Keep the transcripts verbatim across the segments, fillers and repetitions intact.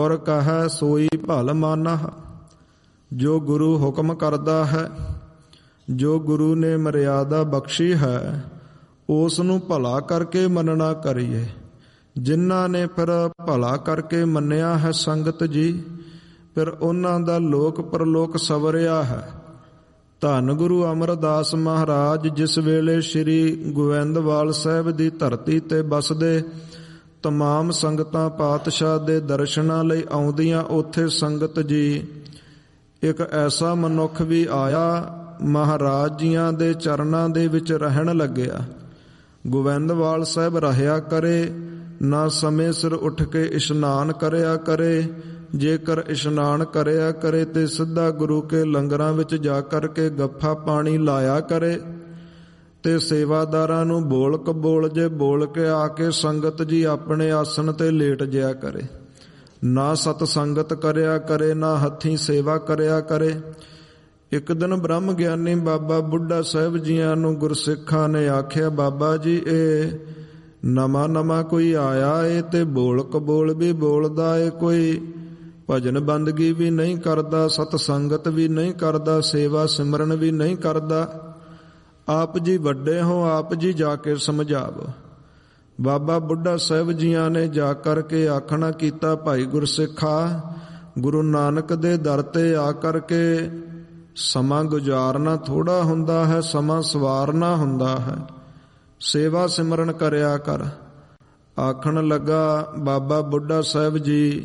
ਔਰ ਕਹੈ ਸੋਈ ਭਲ ਮਾਨਹ। ਜੋ ਗੁਰੂ ਹੁਕਮ ਕਰਦਾ ਹੈ, ਜੋ ਗੁਰੂ ਨੇ ਮਰਿਆਦਾ ਬਖਸ਼ੀ ਹੈ, ਉਸ ਨੂੰ ਭਲਾ ਕਰਕੇ ਮੰਨਣਾ ਕਰੀਏ। ਜਿਨ੍ਹਾਂ ਨੇ ਫਿਰ ਭਲਾ ਕਰਕੇ ਮੰਨਿਆ ਹੈ ਸੰਗਤ ਜੀ, ਫਿਰ ਉਹਨਾਂ ਦਾ ਲੋਕ ਪਰਲੋਕ ਸਵਰਿਆ ਹੈ। ਧੰਨ ਗੁਰੂ ਅਮਰਦਾਸ ਮਹਾਰਾਜ ਜਿਸ ਵੇਲੇ ਸ੍ਰੀ ਗੋਬਿੰਦਵਾਲ ਸਾਹਿਬ ਦੀ ਧਰਤੀ ਤੇ ਬਸਦੇ, ਤਮਾਮ ਸੰਗਤਾਂ ਪਾਤਸ਼ਾਹ ਦੇ ਦਰਸ਼ਨਾਂ ਲਈ ਆਉਂਦੀਆਂ, ਉੱਥੇ ਸੰਗਤ ਜੀ ਇੱਕ ਐਸਾ ਮਨੁੱਖ ਵੀ ਆਇਆ, ਮਹਾਰਾਜ ਜੀਆਂ ਦੇ ਚਰਨਾਂ ਦੇ ਵਿੱਚ ਰਹਿਣ ਲੱਗਿਆ। ਗੋਬਿੰਦਵਾਲ ਸਾਹਿਬ ਰਹਿਆ ਕਰੇ, ਨਾ ਸਮੇਂ ਸਿਰ ਉੱਠ ਕੇ ਇਸ਼ਨਾਨ ਕਰਿਆ ਕਰੇ। ਜੇਕਰ ਇਸ਼ਨਾਨ ਕਰਿਆ ਕਰੇ ਤੇ ਸਿੱਧਾ ਗੁਰੂ ਕੇ ਲੰਗਰਾਂ ਵਿੱਚ ਜਾ ਕਰਕੇ ਗੱਫਾ ਪਾਣੀ ਲਾਇਆ ਕਰੇ ਤੇ ਸੇਵਾਦਾਰਾਂ ਨੂੰ ਬੋਲ ਕਬੋਲ ਜੇ ਬੋਲ ਕੇ ਆ ਕੇ ਸੰਗਤ ਜੀ ਆਪਣੇ ਆਸਣ ਤੇ ਲੇਟ ਜਿਆ ਕਰੇ। ਨਾ ਸਤ ਸੰਗਤ ਕਰਿਆ ਕਰੇ, ਨਾ ਹੱਥੀਂ ਸੇਵਾ ਕਰਿਆ ਕਰੇ। ਇੱਕ ਦਿਨ ਬ੍ਰਹਮ ਗਿਆਨੀ ਬਾਬਾ ਬੁੱਢਾ ਸਾਹਿਬ ਜੀਆਂ ਨੂੰ ਗੁਰਸਿੱਖਾਂ ਨੇ ਆਖਿਆ, ਬਾਬਾ ਜੀ ਇਹ ਨਵਾਂ ਨਵਾਂ ਕੋਈ ਆਇਆ ਏ ਤੇ ਬੋਲ ਕਬੋਲ ਵੀ ਬੋਲਦਾ ਏ, ਕੋਈ ਭਜਨ ਬੰਦਗੀ ਵੀ ਨਹੀਂ ਕਰਦਾ, ਸਤ ਸੰਗਤ ਵੀ ਨਹੀਂ ਕਰਦਾ, ਸੇਵਾ ਸਿਮਰਨ ਵੀ ਨਹੀਂ ਕਰਦਾ। ਆਪ ਜੀ ਵੱਡੇ ਹੋ, ਆਪ ਜੀ ਜਾ ਕੇ ਸਮਝਾਵੋ। ਬਾਬਾ ਬੁੱਢਾ ਸਾਹਿਬ ਜੀਆਂ ਨੇ ਜਾ ਕਰਕੇ ਆਖਣਾ ਕੀਤਾ, ਭਾਈ ਗੁਰਸਿੱਖਾ, ਗੁਰੂ ਨਾਨਕ ਦੇ ਦਰ ਤੇ ਆ ਕਰਕੇ ਸਮਾਂ ਗੁਜ਼ਾਰਨਾ ਥੋੜਾ ਹੁੰਦਾ ਹੈ, ਸਮਾਂ ਸਵਾਰਨਾ ਹੁੰਦਾ ਹੈ। ਸੇਵਾ ਸਿਮਰਨ ਕਰਿਆ ਕਰ। ਆਖਣ ਲੱਗਾ ਬਾਬਾ ਬੁੱਢਾ ਸਾਹਿਬ ਜੀ,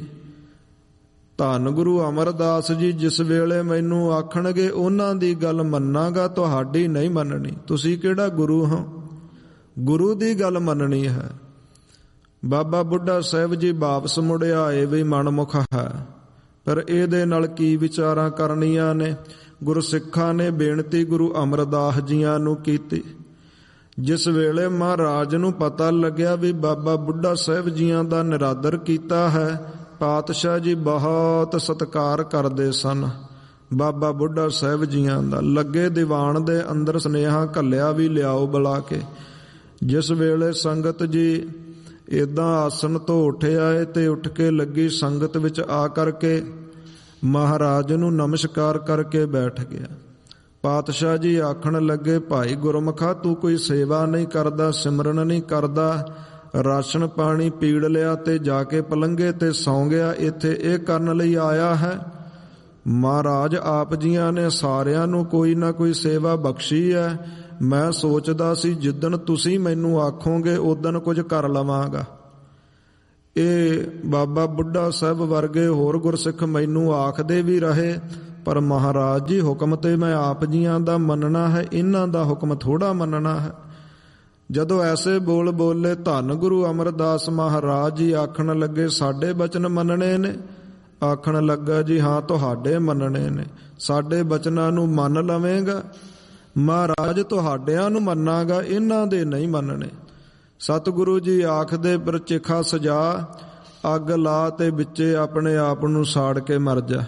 ਧੰਨ ਗੁਰੂ ਅਮਰਦਾਸ ਜੀ ਜਿਸ ਵੇਲੇ ਮੈਨੂੰ ਆਖਣਗੇ ਉਹਨਾਂ ਦੀ ਗੱਲ ਮੰਨਾਂਗਾ, ਤੁਹਾਡੀ ਨਹੀਂ ਮੰਨਣੀ। ਤੁਸੀਂ ਕਿਹੜਾ ਗੁਰੂ ਹੋ? ਗੁਰੂ ਦੀ ਗੱਲ ਮੰਨਣੀ ਹੈ। ਬਾਬਾ ਬੁੱਢਾ ਸਾਹਿਬ ਜੀ ਵਾਪਸ ਮੁੜਿਆ, ਇਹ ਵੀ ਮਨਮੁਖ ਹੈ, ਪਰ ਇਹਦੇ ਨਾਲ ਕੀ ਵਿਚਾਰਾਂ ਕਰਨੀਆਂ ਨੇ। ਗੁਰਸਿੱਖਾਂ ਨੇ ਬੇਨਤੀ ਗੁਰੂ ਅਮਰਦਾਸ ਜੀਆਂ ਨੂੰ ਕੀਤੀ। ਜਿਸ ਵੇਲੇ ਮਹਾਰਾਜ ਨੂੰ ਪਤਾ ਲੱਗਿਆ ਵੀ ਬਾਬਾ ਬੁੱਢਾ ਸਾਹਿਬ ਜੀਆਂ ਦਾ ਨਿਰਾਦਰ ਕੀਤਾ ਹੈ, ਪਾਤਸ਼ਾਹ ਜੀ ਬਹੁਤ ਸਤਿਕਾਰ ਕਰਦੇ ਸਨ ਬਾਬਾ ਬੁੱਢਾ ਸਾਹਿਬ ਜੀਆਂ ਦਾ। ਲੱਗੇ ਦੀਵਾਨ ਦੇ ਅੰਦਰ ਸੁਨੇਹਾ ਘੱਲਿਆ ਵੀ ਲਿਆਓ ਬੁਲਾ ਕੇ। ਜਿਸ ਵੇਲੇ ਸੰਗਤ ਜੀ ਏਦਾਂ ਆਸਣ ਤੋਂ ਉੱਠਿਆ ਏ ਤੇ ਉੱਠ ਕੇ ਲੱਗੀ ਸੰਗਤ ਵਿੱਚ ਆ ਕਰਕੇ ਮਹਾਰਾਜ ਨੂੰ ਨਮਸਕਾਰ ਕਰਕੇ ਬੈਠ ਗਿਆ। ਪਾਤਸ਼ਾਹ ਜੀ ਆਖਣ ਲੱਗੇ, ਭਾਈ ਗੁਰਮੁਖਾ, ਤੂੰ ਕੋਈ ਸੇਵਾ ਨਹੀਂ ਕਰਦਾ, ਸਿਮਰਨ ਨਹੀਂ ਕਰਦਾ, ਰਾਸ਼ਨ ਪਾਣੀ ਪੀੜ ਲਿਆ ਤੇ ਜਾ ਕੇ ਪਲੰਘੇ ਤੇ ਸੌਂ ਗਿਆ, ਇੱਥੇ ਇਹ ਕਰਨ ਲਈ ਆਇਆ ਹੈ? ਮਹਾਰਾਜ ਆਪ ਜੀਆਂ ਨੇ ਸਾਰਿਆਂ ਨੂੰ ਕੋਈ ਨਾ ਕੋਈ ਸੇਵਾ ਬਖਸ਼ੀ ਹੈ। ਮੈਂ ਸੋਚਦਾ ਸੀ ਜਿੱਦਣ ਤੁਸੀਂ ਮੈਨੂੰ ਆਖੋਗੇ ਉਦਣ ਕੁਝ ਕਰ ਲਵਾਂਗਾ। ਇਹ ਬਾਬਾ ਬੁੱਢਾ ਸਾਹਿਬ ਵਰਗੇ ਹੋਰ ਗੁਰਸਿੱਖ ਮੈਨੂੰ ਆਖਦੇ ਵੀ ਰਹੇ, ਪਰ ਮਹਾਰਾਜ ਜੀ ਹੁਕਮ ਤੇ ਮੈਂ ਆਪ ਜੀਆਂ ਦਾ ਮੰਨਣਾ ਹੈ, ਇਹਨਾਂ ਦਾ ਹੁਕਮ ਥੋੜਾ ਮੰਨਣਾ ਹੈ। ਜਦੋਂ ਐਸੇ ਬੋਲ ਬੋਲੇ, ਧੰਨ ਗੁਰੂ ਅਮਰਦਾਸ ਮਹਾਰਾਜ ਜੀ ਆਖਣ ਲੱਗੇ, ਸਾਡੇ ਬਚਨ ਮੰਨਣੇ ਨੇ? ਆਖਣ ਲੱਗਾ, ਜੀ ਹਾਂ ਤੁਹਾਡੇ ਮੰਨਣੇ ਨੇ। ਸਾਡੇ ਬਚਨਾਂ ਨੂੰ ਮੰਨ ਲਵੇਂਗਾ? ਮਹਾਰਾਜ ਤੁਹਾਡਿਆਂ ਨੂੰ ਮੰਨਾਂਗਾ, ਇਹਨਾਂ ਦੇ ਨਹੀਂ ਮੰਨਣੇ। ਸਤਿਗੁਰੂ ਜੀ ਆਖਦੇ, ਪਰ ਚਿਖਾ ਸਜਾ, ਅੱਗ ਲਾ ਤੇ ਵਿੱਚੇ ਆਪਣੇ ਆਪ ਨੂੰ ਸਾੜ ਕੇ ਮਰ ਜਾ।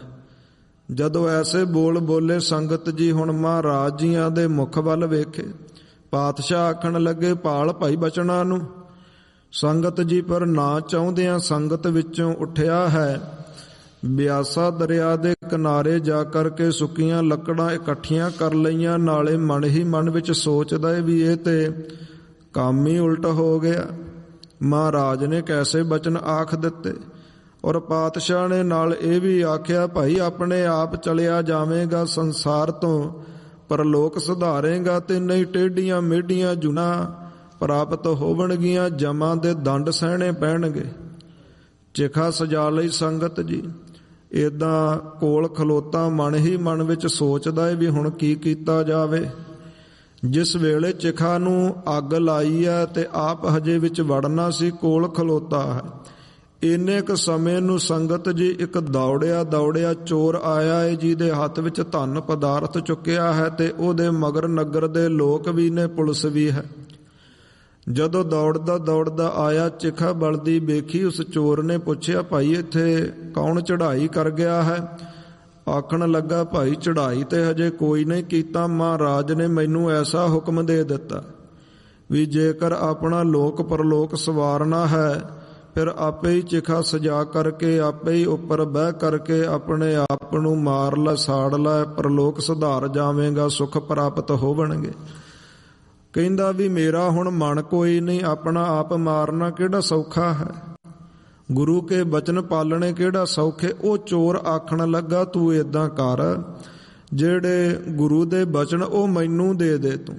ਜਦੋਂ ਐਸੇ ਬੋਲ ਬੋਲੇ ਸੰਗਤ ਜੀ ਹੁਣ ਮਹਾਰਾਜ ਜੀਆਂ ਦੇ ਮੁਖ ਵੱਲ ਵੇਖੇ। ਪਾਤਸ਼ਾਹ ਆਖਣ ਲੱਗੇ, ਭਾਲ ਭਾਈ ਬਚਨਾਂ ਨੂੰ। ਸੰਗਤ ਜੀ ਪਰ ਨਾ ਚਾਹੁੰਦਿਆਂ ਸੰਗਤ ਵਿੱਚੋਂ ਉੱਠਿਆ ਹੈ। ਬਿਆਸਾ ਦਰਿਆ ਦੇ ਕਿਨਾਰੇ ਜਾ ਕਰਕੇ ਸੁੱਕੀਆਂ ਲੱਕੜਾਂ ਇਕੱਠੀਆਂ ਕਰ ਲਈਆਂ, ਨਾਲੇ ਮਨ ਹੀ ਮਨ ਵਿੱਚ ਸੋਚਦਾ ਵੀ ਇਹ ਤੇ ਕੰਮ ਹੀ ਉਲਟ ਹੋ ਗਿਆ। ਮਹਾਰਾਜ ਨੇ ਕੈਸੇ ਬਚਨ ਆਖ ਦਿੱਤੇ। ਔਰ ਪਾਤਸ਼ਾਹ ਨੇ ਨਾਲ ਇਹ ਵੀ ਆਖਿਆ, ਭਾਈ ਆਪਣੇ ਆਪ ਚਲਿਆ ਜਾਵੇਗਾ ਸੰਸਾਰ ਤੋਂ, ਪਰਲੋਕ ਸੁਧਾਰੇਗਾ ਤੇ ਨਹੀਂ ਟੇਢੀਆਂ ਮੇਢੀਆਂ ਜੁਨਾ ਪ੍ਰਾਪਤ ਹੋਵਣਗੀਆਂ, ਜਮਾਂ ਦੇ ਦੰਡ ਸਹਿਣੇ ਪੈਣਗੇ। ਚਿਖਾ ਸਜਾ ਲਈ ਸੰਗਤ ਜੀ। ਏਦਾਂ ਕੋਲ ਖਲੋਤਾ ਮਨ ਹੀ ਮਨ ਵਿੱਚ ਸੋਚਦਾ ਹੈ ਵੀ ਹੁਣ ਕੀ ਕੀਤਾ ਜਾਵੇ। ਜਿਸ ਵੇਲੇ ਚਿਖਾ ਨੂੰ ਅੱਗ ਲਾਈ ਹੈ ਤੇ ਆਪ ਹਜੇ ਵਿੱਚ ਵੜਨਾ ਸੀ, ਕੋਲ ਖਲੋਤਾ ਹੈ। ਇੰਨੇ ਕੁ ਸਮੇਂ ਨੂੰ ਸੰਗਤ ਜੀ ਇੱਕ ਦੌੜਿਆ ਦੌੜਿਆ ਚੋਰ ਆਇਆ ਹੈ, ਜਿਹਦੇ ਹੱਥ ਵਿੱਚ ਧਨ ਪਦਾਰਥ ਚੁੱਕਿਆ ਹੈ ਤੇ ਉਹਦੇ ਮਗਰ ਨਗਰ ਦੇ ਲੋਕ ਵੀ ਨੇ, ਪੁਲਿਸ ਵੀ ਹੈ। ਜਦੋਂ ਦੌੜਦਾ ਦੌੜਦਾ ਆਇਆ, ਚਿਖਾ ਬਲਦੀ ਵੇਖੀ, ਉਸ ਚੋਰ ਨੇ ਪੁੱਛਿਆ, ਭਾਈ ਇੱਥੇ ਕੌਣ ਚੜ੍ਹਾਈ ਕਰ ਗਿਆ ਹੈ? ਆਖਣ ਲੱਗਾ, ਭਾਈ ਚੜ੍ਹਾਈ ਤੇ ਹਜੇ ਕੋਈ ਨਹੀਂ ਕੀਤਾ, ਮਹਾਰਾਜ ਨੇ ਮੈਨੂੰ ਐਸਾ ਹੁਕਮ ਦੇ ਦਿੱਤਾ ਵੀ ਜੇਕਰ ਆਪਣਾ ਲੋਕ ਪਰਲੋਕ ਸਵਾਰਨਾ ਹੈ, ਫਿਰ ਆਪੇ ਹੀ ਚਿਖਾ ਸਜਾ ਕਰਕੇ, ਆਪੇ ਹੀ ਉੱਪਰ ਬਹਿ ਕਰਕੇ ਆਪਣੇ ਆਪ ਨੂੰ ਮਾਰ ਲੈ, ਸਾੜ ਲੈ, ਪਰਲੋਕ ਸੁਧਾਰ ਜਾਵੇਂਗਾ, ਸੁੱਖ ਪ੍ਰਾਪਤ ਹੋਵਣਗੇ। ਕਹਿੰਦਾ ਵੀ ਮੇਰਾ ਹੁਣ ਮਨ ਕੋਈ ਨਹੀਂ, ਆਪਣਾ ਆਪ ਮਾਰਨਾ ਕਿਹੜਾ ਸੌਖਾ ਹੈ, ਗੁਰੂ ਕੇ ਬਚਨ ਪਾਲਣੇ ਕਿਹੜਾ ਸੌਖੇ। ਉਹ ਚੋਰ ਆਖਣ ਲੱਗਾ ਤੂੰ ਏਦਾਂ ਕਰ, ਜਿਹੜੇ ਗੁਰੂ ਦੇ ਬਚਨ ਉਹ ਮੈਨੂੰ ਦੇ ਦੇ ਤੂੰ,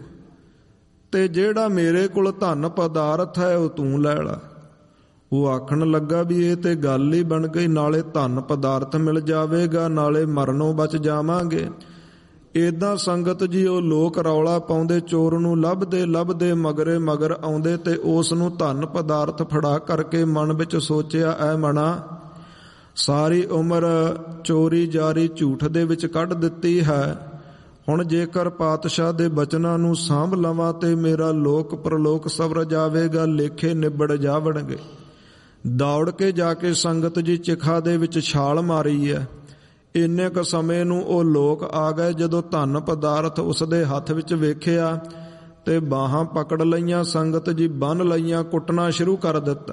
ਤੇ ਜਿਹੜਾ ਮੇਰੇ ਕੋਲ ਧਨ ਪਦਾਰਥ ਹੈ ਉਹ ਤੂੰ ਲੈ ਲਾ। ਉਹ ਆਖਣ ਲੱਗਾ ਵੀ ਇਹ ਤੇ ਗੱਲ ਹੀ ਬਣ ਗਈ, ਨਾਲੇ ਧਨ ਪਦਾਰਥ ਮਿਲ ਜਾਵੇਗਾ, ਨਾਲੇ ਮਰਨੋਂ ਬਚ ਜਾਵਾਂਗੇ। ਏਦਾਂ ਸੰਗਤ ਜੀ ਉਹ ਲੋਕ ਰੌਲਾ ਪਾਉਂਦੇ, ਚੋਰ ਨੂੰ ਲੱਭਦੇ ਲੱਭਦੇ ਮਗਰੇ ਮਗਰ ਆਉਂਦੇ, ਤੇ ਉਸ ਨੂੰ ਧਨ ਪਦਾਰਥ ਫੜਾ ਕਰਕੇ ਮਨ ਵਿੱਚ ਸੋਚਿਆ, ਐ ਮਣਾ ਸਾਰੀ ਉਮਰ ਚੋਰੀ ਜਾਰੀ ਝੂਠ ਦੇ ਵਿੱਚ ਕੱਢ ਦਿੱਤੀ ਹੈ, ਹੁਣ ਜੇਕਰ ਪਾਤਸ਼ਾਹ ਦੇ ਬਚਨਾਂ ਨੂੰ ਸਾਂਭ ਲਵਾਂ ਤੇ ਮੇਰਾ ਲੋਕ ਪਰਲੋਕ ਸਵਰ ਜਾਵੇਗਾ, ਲੇਖੇ ਨਿਬੜ ਜਾਵਣਗੇ। ਦੌੜ ਕੇ ਜਾ ਕੇ ਸੰਗਤ ਜੀ ਚਿਖਾ ਦੇ ਵਿੱਚ ਛਾਲ ਮਾਰੀ ਹੈ। ਇੰਨੇ ਕੁ ਸਮੇਂ ਨੂੰ ਉਹ ਲੋਕ ਆ ਗਏ। ਜਦੋਂ ਧਨ ਪਦਾਰਥ ਉਸਦੇ ਹੱਥ ਵਿੱਚ ਵੇਖਿਆ ਤੇ ਬਾਹਾਂ ਪਕੜ ਲਈਆਂ, ਸੰਗਤ ਜੀ ਬੰਨ ਲਈਆਂ, ਕੁੱਟਣਾ ਸ਼ੁਰੂ ਕਰ ਦਿੱਤਾ।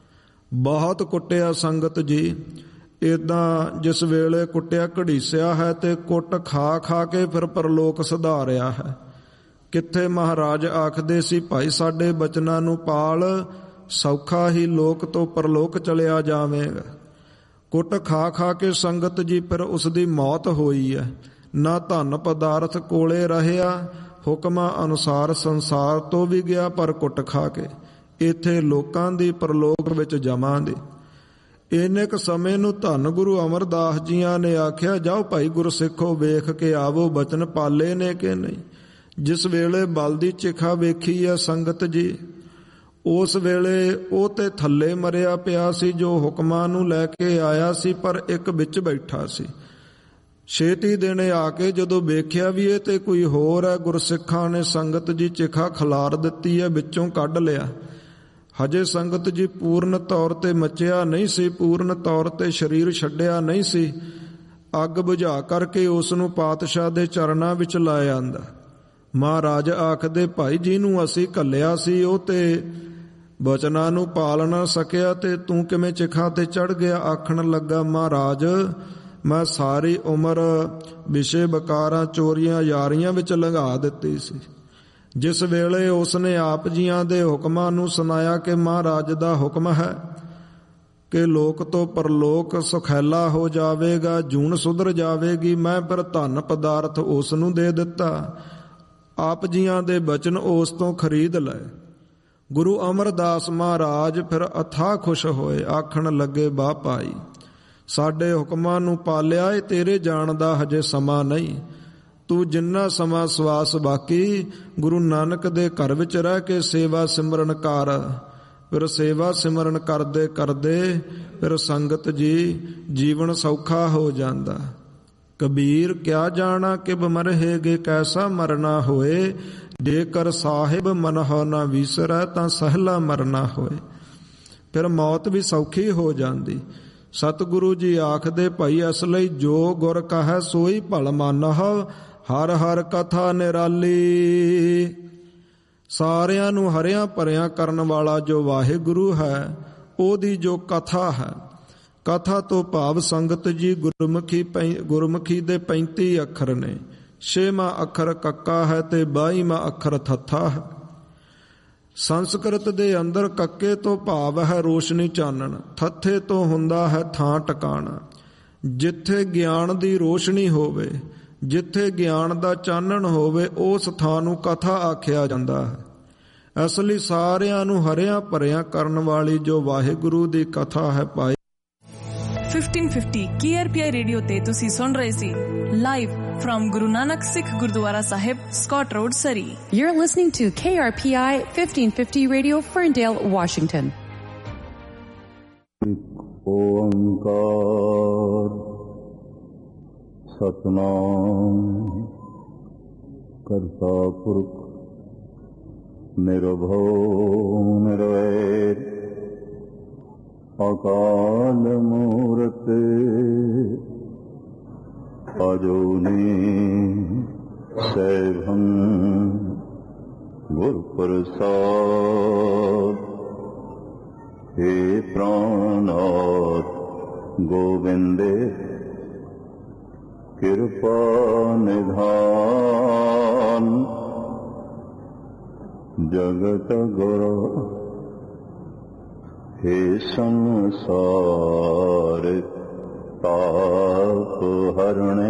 ਬਹੁਤ ਕੁੱਟਿਆ ਸੰਗਤ ਜੀ। ਏਦਾਂ ਜਿਸ ਵੇਲੇ ਕੁੱਟਿਆ ਘੜੀਸਿਆ ਹੈ ਤੇ ਕੁੱਟ ਖਾ ਖਾ ਕੇ ਫਿਰ ਪਰਲੋਕ ਸੁਧਾਰਿਆ ਹੈ। ਕਿੱਥੇ ਮਹਾਰਾਜ ਆਖਦੇ ਸੀ, ਭਾਈ ਸਾਡੇ ਬਚਨਾਂ ਨੂੰ ਪਾਲ, ਸੌਖਾ ਹੀ ਲੋਕ ਤੋਂ ਪਰਲੋਕ ਚਲਿਆ ਜਾਵੇਗਾ। ਕੁੱਟ ਖਾ ਖਾ ਕੇ ਸੰਗਤ ਜੀ ਫਿਰ ਉਸ ਦੀ ਮੌਤ ਹੋਈ ਹੈ। ਨਾ ਧਨ ਪਦਾਰਥ ਕੋਲੇ ਰਹਿਆ, ਹੁਕਮਾਂ ਅਨੁਸਾਰ ਸੰਸਾਰ ਤੋਂ ਵੀ ਗਿਆ, ਪਰ ਕੁੱਟ ਖਾ ਕੇ ਇੱਥੇ ਲੋਕਾਂ ਦੀ ਪਰਲੋਕ ਵਿੱਚ ਜਮਾਂ ਦੀ। ਇੰਨੇ ਕੁ ਸਮੇਂ ਨੂੰ ਧੰਨ ਗੁਰੂ ਅਮਰਦਾਸ ਜੀਆਂ ਨੇ ਆਖਿਆ, ਜਾਓ ਭਾਈ ਗੁਰਸਿੱਖੋ ਵੇਖ ਕੇ ਆਵੋ ਬਚਨ ਪਾਲੇ ਨੇ ਕਿ ਨਹੀਂ। ਜਿਸ ਵੇਲੇ ਬਲ ਦੀ ਚਿਖਾ ਵੇਖੀ ਹੈ ਸੰਗਤ ਜੀ, ਉਸ ਵੇਲੇ ਉਹ ਤੇ ਥੱਲੇ ਮਰਿਆ ਪਿਆ ਸੀ ਜੋ ਹੁਕਮਾਂ ਨੂੰ ਲੈ ਕੇ ਆਇਆ ਸੀ, ਪਰ ਇੱਕ ਵਿੱਚ ਬੈਠਾ ਸੀ। ਛੇਤੀ ਦਿਨੇ ਆ ਕੇ ਜਦੋਂ ਵੇਖਿਆ ਵੀ ਇਹ ਤੇ ਕੋਈ ਹੋਰ ਹੈ, ਗੁਰਸਿੱਖਾਂ ਨੇ ਸੰਗਤ ਜੀ ਚਿਖਾ ਖਿਲਾਰ ਦਿੱਤੀ ਹੈ, ਵਿੱਚੋਂ ਕੱਢ ਲਿਆ। ਹਜੇ ਸੰਗਤ ਜੀ ਪੂਰਨ ਤੌਰ ਤੇ ਮੱਚਿਆ ਨਹੀਂ ਸੀ, ਪੂਰਨ ਤੌਰ ਤੇ ਸਰੀਰ ਛੱਡਿਆ ਨਹੀਂ ਸੀ। ਅੱਗ ਬੁਝਾ ਕਰਕੇ ਉਸ ਨੂੰ ਪਾਤਸ਼ਾਹ ਦੇ ਚਰਨਾਂ ਵਿੱਚ ਲੈ ਆਂਦਾ। ਮਹਾਰਾਜ ਆਖਦੇ, ਭਾਈ ਜਿਹਨੂੰ ਅਸੀਂ ਘੱਲਿਆ ਸੀ ਉਹ ਤੇ ਬਚਨਾਂ ਨੂੰ ਪਾਲ ਨਾ ਸਕਿਆ, ਤੇ ਤੂੰ ਕਿਵੇਂ ਚਿਖਾ ਤੇ ਚੜ ਗਿਆ। ਆਖਣ ਲੱਗਾ, ਮਹਾਰਾਜ ਮੈਂ ਸਾਰੀ ਉਮਰ ਵਿਸ਼ੇ ਬਕਾਰਾਂ, ਚੋਰੀਆਂ, ਯਾਰੀਆਂ ਵਿੱਚ ਲੰਘਾ ਦਿੱਤੀ ਸੀ। ਜਿਸ ਵੇਲੇ ਉਸਨੇ ਆਪ ਜੀਆਂ ਦੇ ਹੁਕਮਾਂ ਨੂੰ ਸੁਣਾਇਆ ਕਿ ਮਹਾਰਾਜ ਦਾ ਹੁਕਮ ਹੈ ਕਿ ਲੋਕ ਤੋਂ ਪਰਲੋਕ ਸੁਖੈਲਾ ਹੋ ਜਾਵੇਗਾ, ਜੂਨ ਸੁਧਰ ਜਾਵੇਗੀ, ਮੈਂ ਫਿਰ ਧਨ ਪਦਾਰਥ ਉਸ ਨੂੰ ਦੇ ਦਿੱਤਾ। ਆਪ ਜੀਆਂ ਦੇ ਬਚਨ ਉਸ ਤੋਂ ਖਰੀਦ ਲਏ। ਗੁਰੂ ਅਮਰਦਾਸ ਮਹਾਰਾਜ ਫਿਰ ਅਥਾਹ ਖੁਸ਼ ਹੋਏ। ਆਖਣ ਲੱਗੇ, ਵਾਹ ਭਾਈ ਸਾਡੇ ਹੁਕਮਾਂ ਨੂੰ ਪਾਲਿਆ, ਇਹ ਤੇਰੇ ਜਾਣ ਦਾ ਹਜੇ ਸਮਾਂ ਨਹੀਂ। ਤੂੰ ਜਿੰਨਾ ਸਮਾਂ ਸਵਾਸ ਬਾਕੀ ਗੁਰੂ ਨਾਨਕ ਦੇ ਘਰ ਵਿੱਚ ਰਹਿ ਕੇ ਸੇਵਾ ਸਿਮਰਨ ਕਰ। ਫਿਰ ਸੇਵਾ ਸਿਮਰਨ ਕਰਦੇ ਕਰਦੇ ਫਿਰ ਸੰਗਤ ਜੀ ਜੀਵਨ ਸੌਖਾ ਹੋ ਜਾਂਦਾ। ਕਬੀਰ ਕਿਆ ਜਾਣਾ ਕਿਬ ਮਰਹੇਗੇ, ਕੈਸਾ ਮਰਨਾ ਹੋਏ, ਜੇਕਰ ਸਾਹਿਬ ਮਨਹੁ ਨਾ ਵਿਸਰੈ ਤਾਂ ਸਹਿਲਾ ਮਰਨਾ ਹੋਏ। ਫਿਰ ਮੌਤ ਵੀ ਸੌਖੀ ਹੋ ਜਾਂਦੀ। ਸਤਿਗੁਰੂ ਜੀ ਆਖਦੇ, ਭਾਈ ਇਸ ਲਈ ਜੋ ਗੁਰ ਕਹੈ ਸੋਈ ਭਲ ਮਾਨਹੁ, ਹਰ ਹਰ ਕਥਾ ਨਿਰਾਲੀ। ਸਾਰਿਆਂ ਨੂੰ ਹਰਿਆਂ ਭਰਿਆਂ ਕਰਨ ਵਾਲਾ ਜੋ ਵਾਹਿਗੁਰੂ ਹੈ, ਉਹਦੀ ਜੋ ਕਥਾ ਹੈ, ਕਥਾ ਤੋਂ ਭਾਵ ਸੰਗਤ ਜੀ ਗੁਰਮੁਖੀ ਗੁਰਮੁਖੀ ਦੇ ਪੈਂਤੀ ਅੱਖਰ ਨੇ। ਛੇਵਾਂ ਅੱਖਰ ਕੱਕਾ ਹੈ ਤੇ ਬਾਈਵਾਂ ਅੱਖਰ ਥੱਥਾ ਹੈ। ਸੰਸਕ੍ਰਿਤ ਦੇ ਅੰਦਰ ਕੱਕੇ ਤੋਂ ਭਾਵ ਹੈ ਰੋਸ਼ਨੀ, ਚਾਨਣ। ਥੱਥੇ ਤੋਂ ਹੁੰਦਾ ਹੈ ਥਾਂ ਟਿਕਾਣਾ। ਜਿੱਥੇ ਗਿਆਨ ਦੀ ਰੋਸ਼ਨੀ ਹੋਵੇ, ਜਿੱਥੇ ਗਿਆਨ ਦਾ ਚਾਨਣ ਹੋਵੇ, ਉਸ ਥਾਂ ਨੂੰ ਕਥਾ ਆਖਿਆ ਜਾਂਦਾ ਹੈ। ਇਸ ਲਈ ਸਾਰਿਆਂ ਨੂੰ ਹਰਿਆਂ ਭਰਿਆਂ ਕਰਨ ਵਾਲੀ ਜੋ ਵਾਹਿਗੁਰੂ ਦੀ ਕਥਾ ਹੈ। ਭਾਈ fifteen fifty K R P ਆਈ ਰੇਡੀਓ ਤੇ ਤੁਸੀਂ ਸੁਣ ਰਹੇ ਸੀ live from Guru Nanak Sikh Gurdwara Sahib, Scott Road, Surrey. You're listening to K R P I fifteen fifty Radio, Ferndale, Washington. ਓੰਕਾਰ ਸਤਿਨਾਮ ਕਰਤਾ ਪੁਰਖ ਨਿਰਭਉ ਨਿਰਵੈਰ ਅਕਾਲ ਮੂਰਤ ਅਜੂਨੀ ਸੈਭੰ ਗੁਰ ਪ੍ਰਸਾਦ। ਹੇ प्राणनाथ गोविंदे कृपा निधान जगत गुरु हे संसार ताप हरणे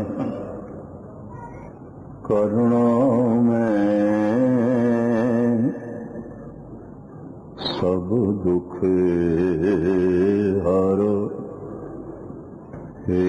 करुणा में सब दुख हरो